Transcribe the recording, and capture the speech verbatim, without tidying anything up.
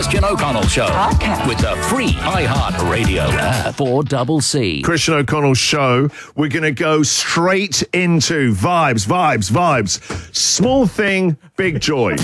Christian O'Connell Show. Podcast. With the free iHeartRadio app for Double C. Christian O'Connell Show. We're going to go straight into vibes, vibes, vibes. Small thing, big joy.